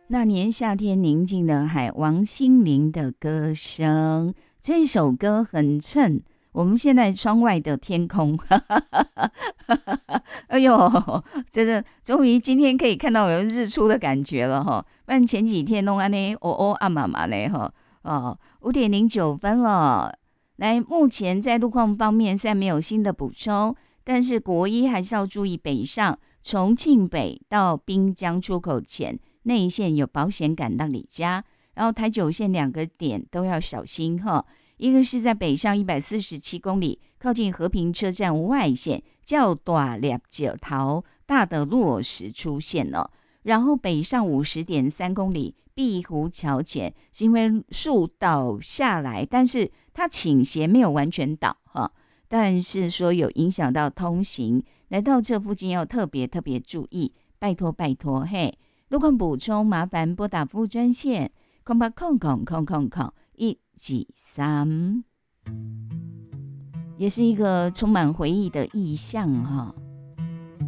那年夏天宁静的海，王心凌的歌声，这首歌很衬我们现在窗外的天空。哎呦，真的终于今天可以看到有日出的感觉了哈，不然前几天弄安呢，暗麻麻嘞哈。5:09了。来，目前在路况方面虽然没有新的补充，但是国一还是要注意北上，重庆北到滨江出口前内线有保险赶到你家，然后台九线2个点都要小心哈。一个是在北上147公里，靠近和平车站外线较大粒石头大的落石出现了，然后北上50.3公里，碧湖桥前是因为树倒下来，但是它倾斜没有完全倒哈，但是说有影响到通行，来到这附近要特别注意，拜托嘿。路况补充麻烦拨打服务专线08000123，也是一个充满回忆的意象哈。